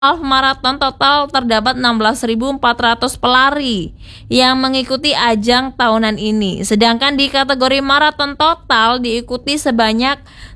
Half Marathon total terdapat 16.400 pelari yang mengikuti ajang tahunan ini. Sedangkan di kategori maraton total diikuti sebanyak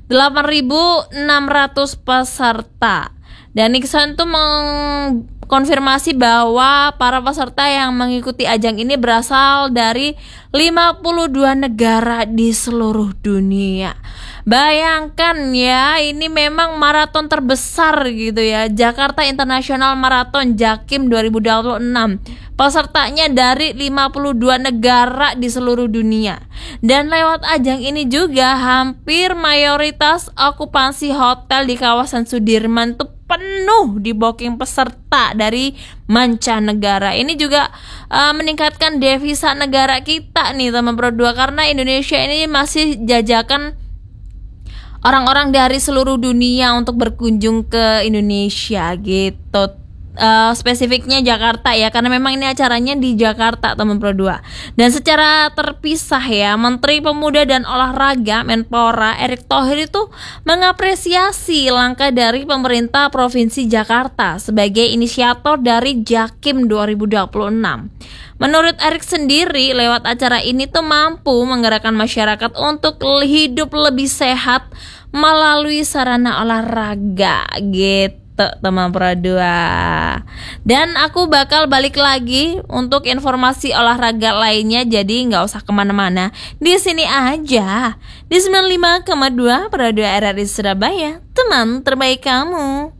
8.600 peserta. Dan Nixon itu mengkonfirmasi bahwa para peserta yang mengikuti ajang ini berasal dari 52 negara di seluruh dunia. Bayangkan ya, ini memang maraton terbesar gitu ya, Jakarta International Marathon Jakim 2026. Pesertanya dari 52 negara di seluruh dunia. Dan lewat ajang ini juga hampir mayoritas okupansi hotel di kawasan Sudirman tuh penuh di booking peserta dari mancanegara. Ini juga meningkatkan devisa negara kita nih teman Pro 2, karena Indonesia ini masih jajakan orang-orang dari seluruh dunia untuk berkunjung ke Indonesia gitu. Spesifiknya Jakarta ya, karena memang ini acaranya di Jakarta teman Pro 2. Dan secara terpisah ya, Menteri Pemuda dan Olahraga Menpora Erick Thohir itu mengapresiasi langkah dari pemerintah Provinsi Jakarta sebagai inisiator dari Jakim 2026. Menurut Erick sendiri, lewat acara ini tuh mampu menggerakkan masyarakat untuk hidup lebih sehat melalui sarana olahraga gitu teman Pro 2. Dan aku bakal balik lagi untuk informasi olahraga lainnya, jadi nggak usah kemana-mana, di sini aja di 95,2 Pro 2 RRI Surabaya, teman terbaik kamu.